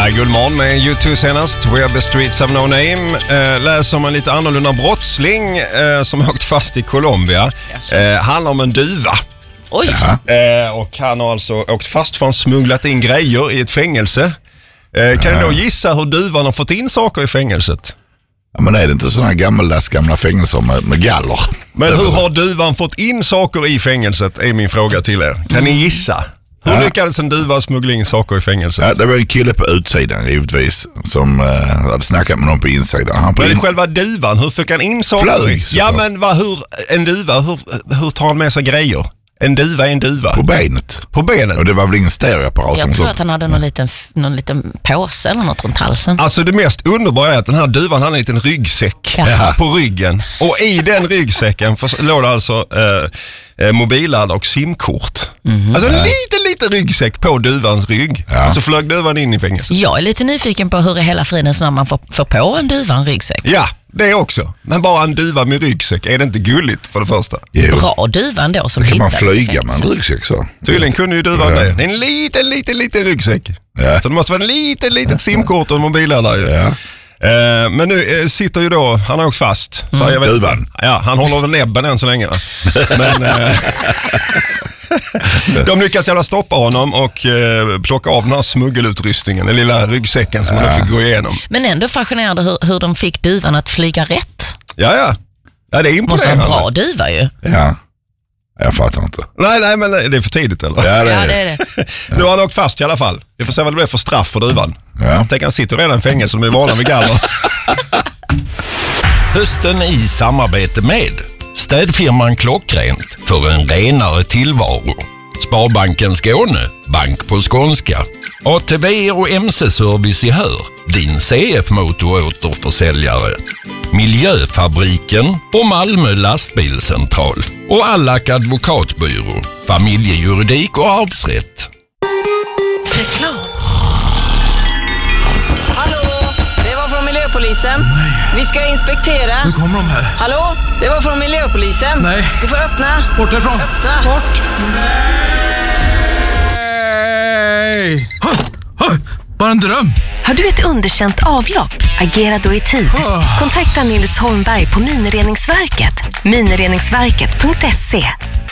Guldmorgon med U2 senast. We have the streets have no name. Läser om en lite annorlunda brottsling som åkt fast i Colombia. Handlar om en duva. Oj. Och han har alltså åkt fast för att han smugglat in grejer i ett fängelse. Kan du då gissa hur duvan har fått in saker i fängelset? Ja, men är det inte sådana här gamla fängelser med galler? Men hur har duvan fått in saker i fängelset är min fråga till er. Kan ni gissa? Hur lyckades en duva smuggla in saker i fängelset? Ja, det var en kille på utsidan givetvis som hade snackat med någon på insidan. Men själva duvan, hur fick han in saker? Flög, ja, men en duva, hur tar han med sig grejer? En duva är en duva. På benet. På benet? Och det var väl ingen stereoapparat. Jag tror att han hade någon liten påse eller något runt halsen. Alltså det mest underbara är att den här duvan hade en liten ryggsäck på ryggen. Och i den ryggsäcken låg det alltså mobilladdare och simkort. Alltså en liten ryggsäck på duvans rygg. Och så flög duvan in i fängelset. Jag är lite nyfiken på hur i hela fridens namn man får på en duva en ryggsäck. Ja, det också. Men bara en duva med ryggsäck, är det inte gulligt för det första? Bra duva ändå som kan man flyga med en ryggsäck så? Tydligen kunde ju duvan det. Det är en liten ryggsäck. Så det måste vara en litet simkort och en mobilladdare. Ja. Men nu sitter ju då, han har åkt fast. Så jag vet, duvan. Ja, han håller väl näbben än så länge. Men de lyckas jävla stoppa honom och plocka av den här smuggelutrustningen, den lilla ryggsäcken som han fick gå igenom. Men ändå fascinerande hur de fick duvan att flyga rätt. Ja, det är imponerande. Måste vara en bra duva ju. Ja. Jag fattar inte. Nej, men det är för tidigt eller? Ja, det är det. Nu har han åkt fast i alla fall. Vi får se vad det blir för straff för duvan. Tänk, han sitter redan i fängelse och de är vana vid galler. Hösten i samarbete med städfirman Klockrent för en renare tillvaro. Sparbanken Skåne, bank på skånska. ATV och MC-service i Hör, din CF-motoråterförsäljare. Miljöfabriken och Malmö lastbilscentral. Och Allak advokatbyrå, familjejuridik och arvsrätt. Reklam. Hallå, det var från miljöpolisen. Nej. Vi ska inspektera. Nu kommer de här. Hallå, det var från miljöpolisen. Nej. Du får öppna. Bort ifrån. Öppna. Bort. Nej! Bara en dröm. Har du ett underkänt avlopp? Agera då i tid. Kontakta Nils Holmberg på Minireningsverket. Minireningsverket.se.